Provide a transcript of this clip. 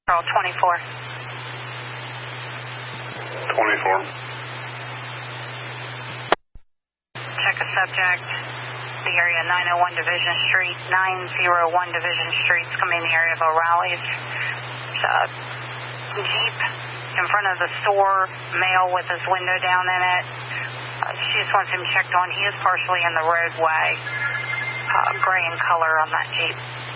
Girl 24. 24. Check a subject. The area 901 Division Street, 901 Division Street. It's coming in the area of O'Reilly's. Jeep in front of the store, male with his window down in it. She just wants him checked on. He is partially in the roadway. Gray in color on that Jeep.